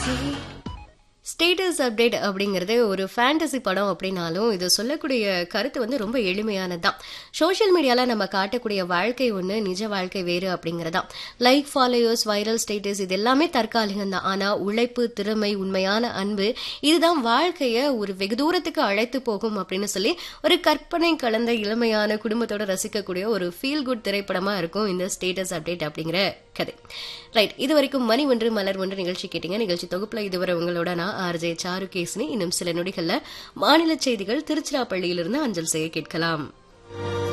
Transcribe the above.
Status update அப்படிங்கிறது ஒரு fantasy படம் அப்படின்னாலும் இது சொல்லக்கூடிய கருத்து வந்து ரொம்ப எளிமையானது தான். சோஷியல் மீடியாவில் நம்ம காட்டக்கூடிய வாழ்க்கை ஒன்று, நிஜ வாழ்க்கை வேறு அப்படிங்கிறதான். லைக், ஃபாலோயர்ஸ், வைரல் ஸ்டேட்டஸ் இது எல்லாமே தற்காலிகம் தான். ஆனால் உழைப்பு, திறமை, உண்மையான அன்பு இதுதான் வாழ்க்கையை ஒரு வெகு தூரத்துக்கு அழைத்து போகும் அப்படின்னு சொல்லி ஒரு கற்பனை கலந்த இளமையான குடும்பத்தோட ரசிக்கக்கூடிய ஒரு ஃபீல் குட் திரைப்படமாக இருக்கும் இந்த ஸ்டேட்டஸ் அப்டேட் அப்படிங்கிற கதை. ரைட், இது வரைக்கும் மணி ஒன்று மலர் ஒன்று நிகழ்ச்சி கேட்டீங்க. நிகழ்ச்சி தொகுப்புல இதுவரை உங்களோட நான் ஆர்ஜே சாருகேசினி. இன்னும் சில நொடிகள்ல மாநில செய்திகள் திருச்சிராப்பள்ளியிலிருந்து அஞ்சல் செய்ய கேட்கலாம்.